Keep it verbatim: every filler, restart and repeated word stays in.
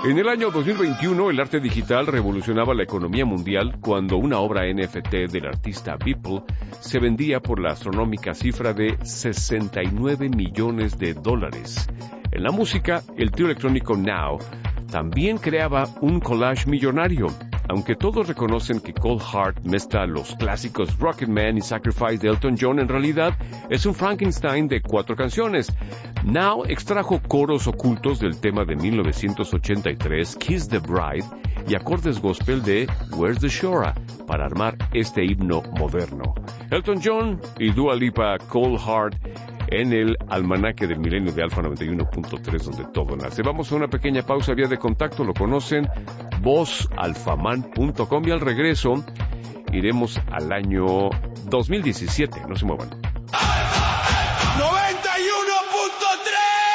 En el año dos mil veintiuno, el arte digital revolucionaba la economía mundial cuando una obra N F T del artista Beeple se vendía por la astronómica cifra de sesenta y nueve millones de dólares. En la música, el trío electrónico Now también creaba un collage millonario. Aunque todos reconocen que Cold Heart mezcla los clásicos Rocketman y Sacrifice de Elton John, en realidad es un Frankenstein de cuatro canciones. Now extrajo coros ocultos del tema de mil novecientos ochenta y tres, Kiss the Bride, y acordes gospel de Where's the Shora para armar este himno moderno. Elton John y Dua Lipa, Cold Heart, en el almanaque del milenio de Alfa noventa y uno punto tres, donde todo nace. Vamos a una pequeña pausa, vía de contacto, lo conocen, voz alfaman punto com, y al regreso iremos al año dos mil diecisiete. No se muevan.